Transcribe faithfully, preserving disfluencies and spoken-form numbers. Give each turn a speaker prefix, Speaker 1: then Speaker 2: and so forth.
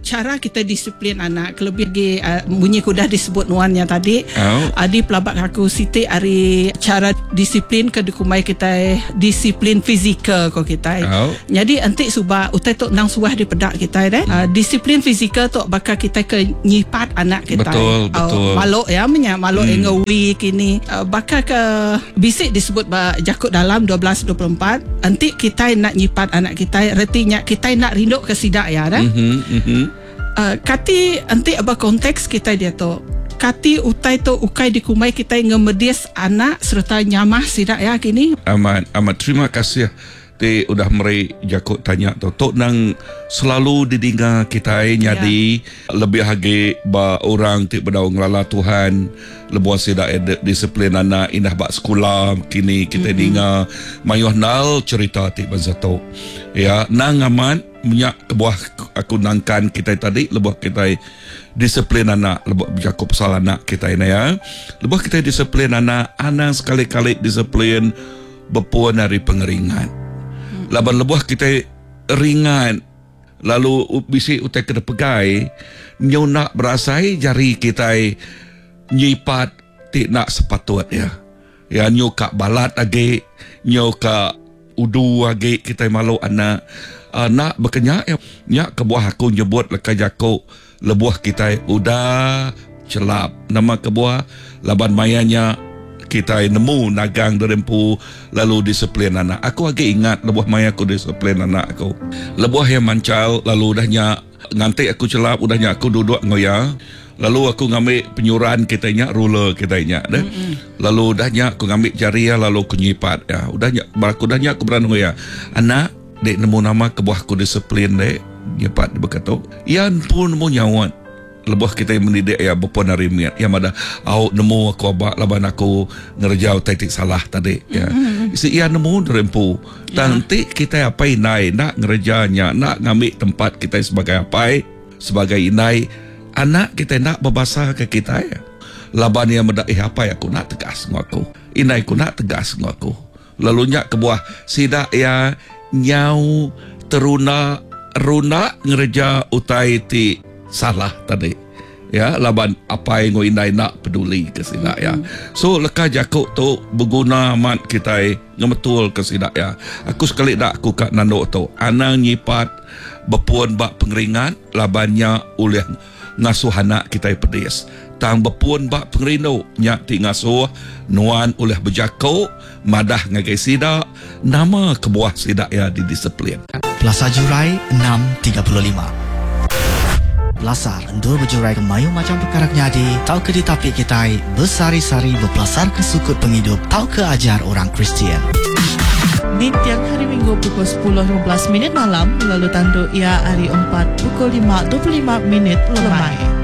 Speaker 1: cara kita disiplin anak. Lebih lagi uh, bunyi kuda disebut nuannya tadi. Oh. Adi pelabak aku Siti hari cara disiplin ke dikumai kita disiplin fizikal ko kita. Oh. Jadi antik subah utai tok nang suah di pedak kita deh. Uh, disiplin fizikal tok bakal kita ke nyipat anak kita.
Speaker 2: Betul, betul.
Speaker 1: Uh, maluk ya menya maluk hmm. engawi kini uh, bakal ke bisik disebut ba jakut dalam dua belas dua puluh empat. Antik kita nak nyipat anak kita retinya kita nak rinduk ke sidak ya dah. Mm-hmm, mm-hmm. Uh, kati anti apa konteks kita dia tu kati utai tu ukai dikumai kita ngemedias anak serta nyamah sidak ya kini.
Speaker 2: Amat amat terima kasih te udah meri jakut tanya tu tok nang selalu didengar kita nyadi ya. Lebih hage ba orang ti berdaung lala Tuhan lebuh sidak disiplin anak indah bak sekolah kini kita mm-hmm. dengar mayuh nal cerita ti bazato ya nang aman minyak kebuah aku nangkan kita tadi lebuh kita disiplin anak lebuh berjaku pasal anak kita ini ya lebuh kita disiplin anak anak sekali-kali disiplin berpuan dari pengeringan laban lebuh kita ringan lalu bisi utai kena pegai nyo nak berasai jari kita nyipat ti nak sepatut ya ya nyo kak balat age nyo kak udu age kita malu anak uh, nak berkenyak ya nyak kebuah aku nyebut leka jako lebuh kita udah celap nama kebuah laban mayanya kita nemu nagang derempu lalu disiplin anak. Aku agak ingat lebuh maya aku disiplin anak aku. Lebuh yang mancal lalu udahnya ngantik aku celap udahnya aku duduk ngoya. Lalu aku ngambil penyuran kitanya ruler kitanya dah. Mm-hmm. Lalu udahnya aku ngambil jari lalu aku nyipat ya. Udahnya aku udahnya aku berani ngoya. Anak dek nemu nama kebuah aku disiplin dek nyipat berkata. Yan pun nemu nyawat. Lebuh kita yang mendidik ya berpuan hari miat yang ada au nemu aku abak laban aku ngerjau taktik salah tadi ya mm-hmm. si ia nemu derempu yeah. Nanti kita apa inai nak ngerjanya nak ngambil tempat kita sebagai apa sebagai inai anak kita nak berbahasa ke kita ya laban yang mendak eh apa aku nak tegas ngaku inai ku nak tegas ngaku lalu nyak kebuah sidak ya nyau teruna runa ngerja utai ti salah tadi ya laban apa yang inai nak peduli ke sidak ya so leka jakuk tu berguna amat kita ngebetul ke sidak ya aku sekali dak aku kat nanduk tu anang nyipat berpuan bak pengeringan labannya oleh ngasuh anak kita pedis tang berpuan bak pengerino nyak ti ngasuh nuan oleh berjakuk madah ngagai sidak nama kebuah sidak ya didisiplin.
Speaker 3: Plaza Jurai enam tiga puluh lima Belasar endur berjurai ke mayu macam perkara nyadi tau ke ditapik kita bersari-sari berpelasar ke sukut penghidup tau ke ajar orang Kristian.
Speaker 4: Di tiang hari Minggu pukul sepuluh lima belas minit malam lalu tanduk ia hari empat pukul lima dua puluh lima minit lemai.